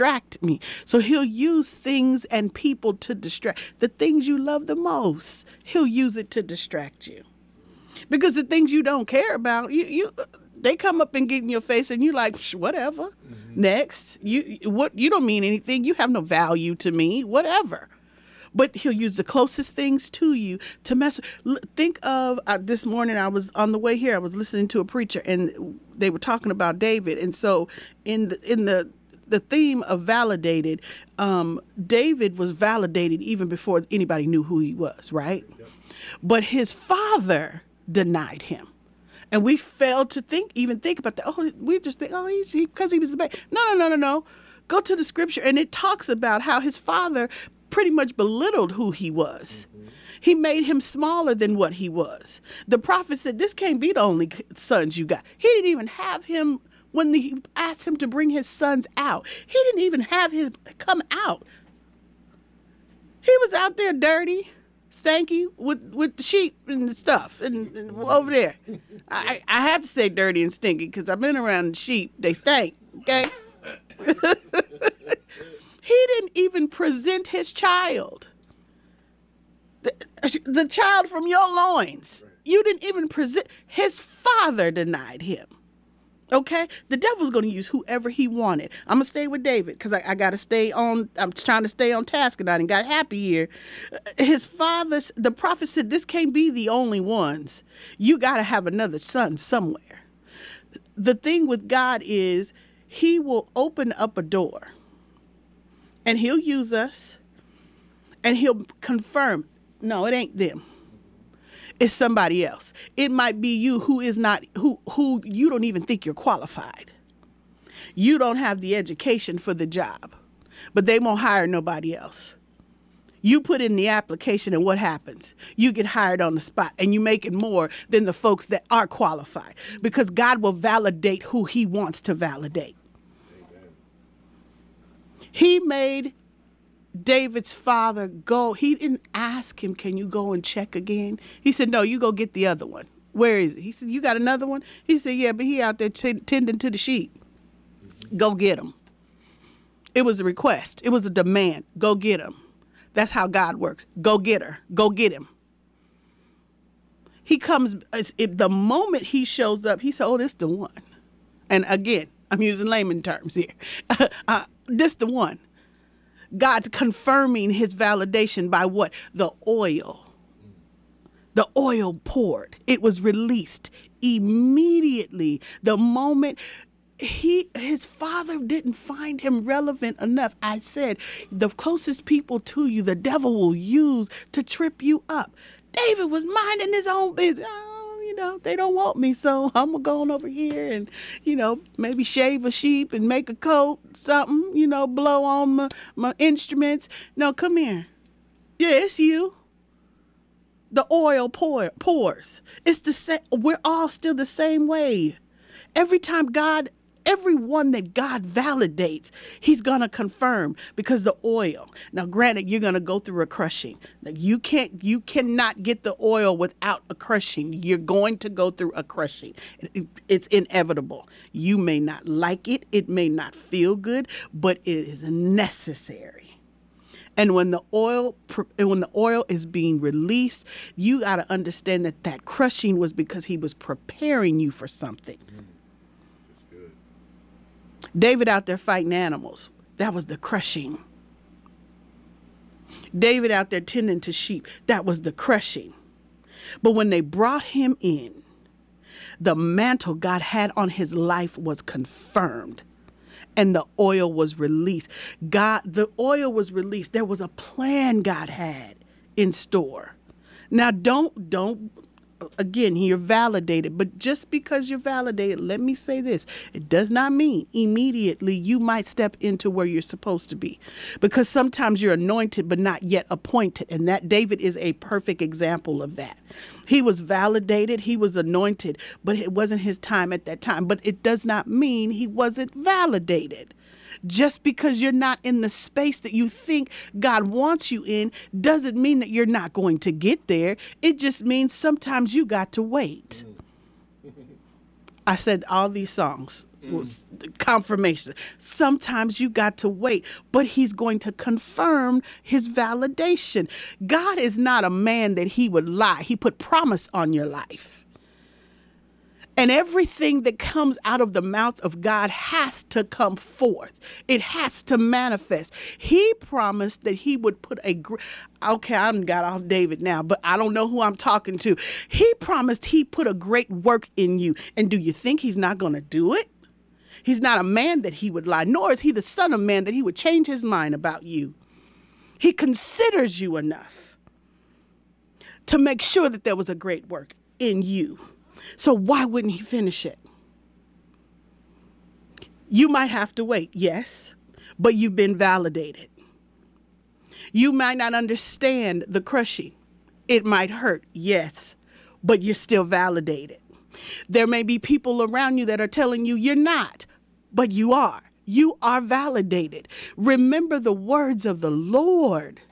distract me. So he'll use things and people to distract. The things you love the most, he'll use it to distract you. Because the things you don't care about, they come up and get in your face and you like, whatever. Next, you don't mean anything. You have no value to me, whatever. But he'll use the closest things to you to mess. Think of this morning, I was on the way here, I was listening to a preacher and they were talking about David. And so in the theme of validated, David was validated even before anybody knew who he was, right? Yep. But his father denied him. And we failed to think about that. Oh, we just think, he's because he was the baby. No. Go to the scripture and it talks about how his father pretty much belittled who he was. Mm-hmm. He made him smaller than what he was. The prophet said, this can't be the only sons you got. He didn't even have him when he asked him to bring his sons out. He didn't even have his come out. He was out there dirty, stanky with the sheep and the stuff and over there. I have to say dirty and stinky because I've been around the sheep. They stink, okay? He didn't even present his child. The child from your loins. You didn't even present. His father denied him. Okay? The devil's going to use whoever he wanted. I'm going to stay with David because I got to stay on. I'm trying to stay on task and I didn't got happy here. His father, the prophet said, this can't be the only ones. You got to have another son somewhere. The thing with God is he will open up a door and he'll use us and he'll confirm, no, it ain't them. It's somebody else. It might be you who is not, who you don't even think you're qualified. You don't have the education for the job, but they won't hire nobody else. You put in the application and what happens? You get hired on the spot and you make it more than the folks that are qualified because God will validate who he wants to validate. Amen. He made David's father go. He didn't ask him, can you go and check again? He said, no, you go get the other one. Where is it? He said, you got another one? He said, yeah, but he out there tending to the sheep. Go get him. It was a request. It was a demand. Go get him. That's how God works. Go get her. Go get him. He comes, the moment he shows up, he said, oh, this the one. And again, I'm using layman terms here. This the one. God's confirming his validation by what? The oil. The oil poured. It was released immediately. The moment his father didn't find him relevant enough. I said, the closest people to you, the devil will use to trip you up. David was minding his own business. They don't want me, so I'm going to go on over here and, maybe shave a sheep and make a coat, something, blow on my instruments. No, come here. Yeah, it's you. The oil pours. It's the same. We're all still the same way. Everyone that God validates, he's going to confirm because the oil. Now, granted, you're going to go through a crushing. Like you cannot get the oil without a crushing. You're going to go through a crushing. It's inevitable. You may not like it. It may not feel good, but it is necessary. And when the oil is being released, you got to understand that crushing was because he was preparing you for something. David out there fighting animals. That was the crushing. David out there tending to sheep. That was the crushing. But when they brought him in, the mantle God had on his life was confirmed. And the oil was released. The oil was released. There was a plan God had in store. Now, again, you're validated, but just because you're validated, let me say this, it does not mean immediately you might step into where you're supposed to be, because sometimes you're anointed but not yet appointed, and that David is a perfect example of that. He was validated, he was anointed, but it wasn't his time at that time, but it does not mean he wasn't validated. Just because you're not in the space that you think God wants you in doesn't mean that you're not going to get there. It just means sometimes you got to wait. I said all these songs confirmation. Sometimes you got to wait, but he's going to confirm his validation. God is not a man that he would lie. He put promise on your life. And everything that comes out of the mouth of God has to come forth. It has to manifest. He promised that he would put okay, I done got off David now, but I don't know who I'm talking to. He promised he put a great work in you. And do you think he's not going to do it? He's not a man that he would lie, nor is he the son of man that he would change his mind about you. He considers you enough to make sure that there was a great work in you. So why wouldn't he finish it? You might have to wait, yes, but you've been validated. You might not understand the crushing. It might hurt, yes, but you're still validated. There may be people around you that are telling you you're not, but you are. You are validated. Remember the words of the Lord.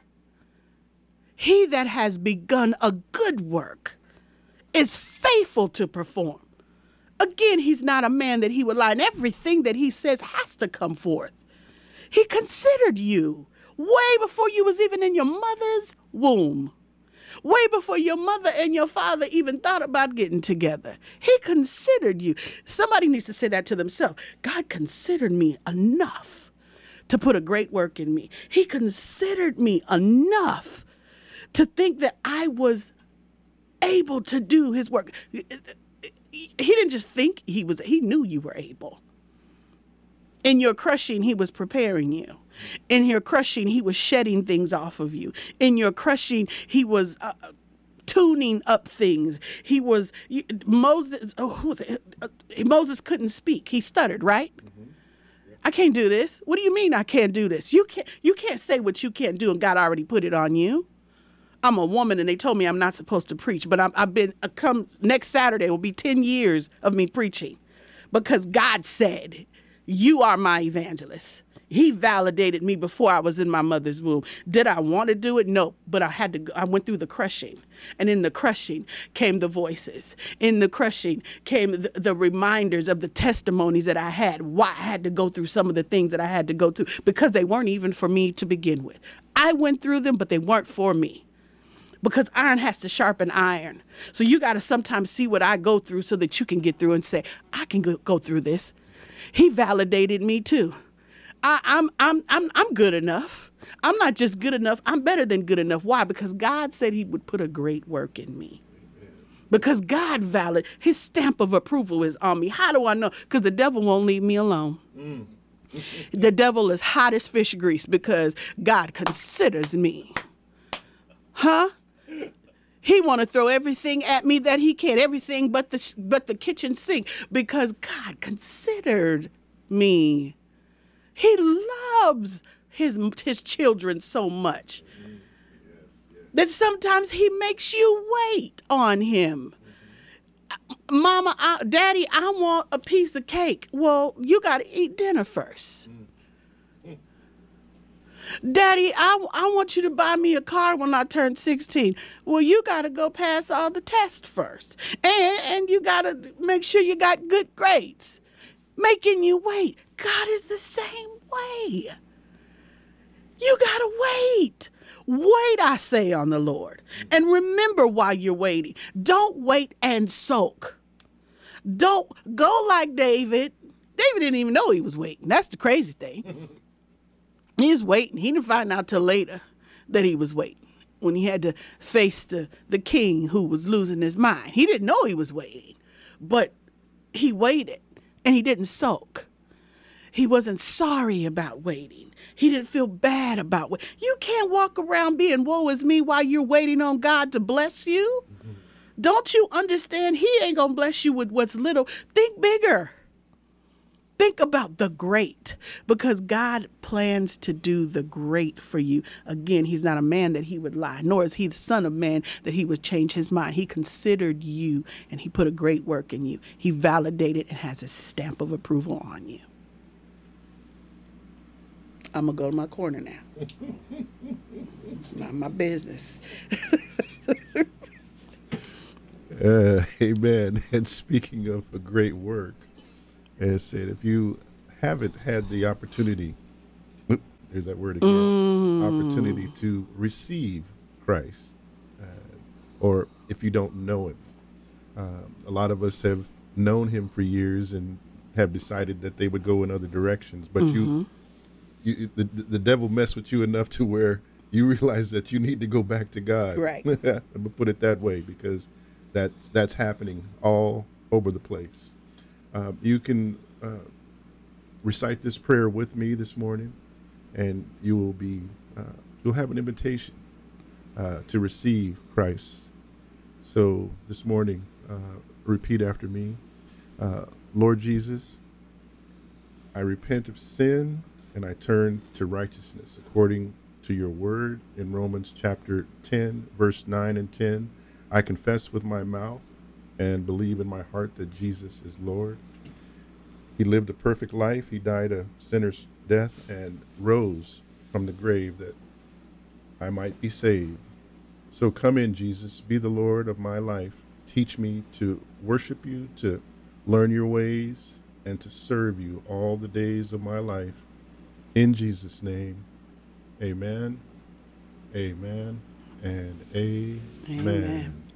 He that has begun a good work is faithful to perform. Again, he's not a man that he would lie, and everything that he says has to come forth. He considered you way before you was even in your mother's womb. Way before your mother and your father even thought about getting together. He considered you. Somebody needs to say that to themselves. God considered me enough to put a great work in me. He considered me enough to think that I was able to do his work. He didn't just think he knew you were able. In your crushing, he was preparing you. In your crushing, he was shedding things off of you. In your crushing, he was tuning up things. Moses couldn't speak. He stuttered, right? Mm-hmm. I can't do this. What do you mean I can't do this? You can't say what you can't do, and God already put it on you. I'm a woman, and they told me I'm not supposed to preach, but come next Saturday will be 10 years of me preaching, because God said, you are my evangelist. He validated me before I was in my mother's womb. Did I want to do it? No, but I went through the crushing, and in the crushing came the voices. In the crushing came the reminders of the testimonies that I had, why I had to go through some of the things that I had to go through, because they weren't even for me to begin with. I went through them, but they weren't for me. Because iron has to sharpen iron. So you got to sometimes see what I go through so that you can get through and say, I can go through this. He validated me too. I'm good enough. I'm not just good enough. I'm better than good enough. Why? Because God said he would put a great work in me. Because God his stamp of approval is on me. How do I know? Because the devil won't leave me alone. The devil is hot as fish grease because God considers me. Huh? He want to throw everything at me that he can, everything but the kitchen sink, because God considered me. He loves his children so much that sometimes he makes you wait on him. Mama, Daddy, I want a piece of cake. Well, you got to eat dinner first. Daddy, I want you to buy me a car when I turn 16. Well, you got to go pass all the tests first. And you got to make sure you got good grades. Making you wait. God is the same way. You got to wait. Wait, I say, on the Lord. And remember while you're waiting. Don't wait and sulk. Don't go like David. David didn't even know he was waiting. That's the crazy thing. He was waiting. He didn't find out till later that he was waiting, when he had to face the king who was losing his mind. He didn't know he was waiting, but he waited, and he didn't sulk. He wasn't sorry about waiting. He didn't feel bad about waiting. You can't walk around being woe is me while you're waiting on God to bless you. Mm-hmm. Don't you understand? He ain't going to bless you with what's little. Think bigger. Think about the great, because God plans to do the great for you. Again, he's not a man that he would lie, nor is he the son of man that he would change his mind. He considered you, and he put a great work in you. He validated and has a stamp of approval on you. I'm going to go to my corner now. Not my business. Amen. And speaking of a great work, and said, if you haven't had the opportunity, oop, there's that word again, opportunity to receive Christ, or if you don't know him, a lot of us have known him for years and have decided that they would go in other directions. But the devil messed with you enough to where you realize that you need to go back to God. Right. I'm gonna put it that way because that's happening all over the place. You can recite this prayer with me this morning, and you will be you'll have an invitation to receive Christ. So this morning, repeat after me. Lord Jesus, I repent of sin and I turn to righteousness according to your word in Romans chapter 10, verse 9 and 10. I confess with my mouth and believe in my heart that Jesus is Lord. He lived a perfect life. He died a sinner's death and rose from the grave that I might be saved. So come in, Jesus, be the Lord of my life. Teach me to worship you, to learn your ways, and to serve you all the days of my life. In Jesus' name, amen, amen, and amen. Amen.